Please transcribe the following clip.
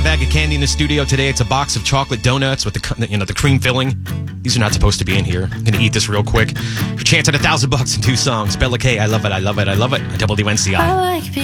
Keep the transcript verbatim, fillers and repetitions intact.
bag of candy in the studio today. It's a box of chocolate donuts with the you know the cream filling. These are not supposed to be in here. I'm gonna eat this real quick. Your chance at a thousand bucks in two songs. Bella K, I love it, I love it, I love it. W N C I. I like being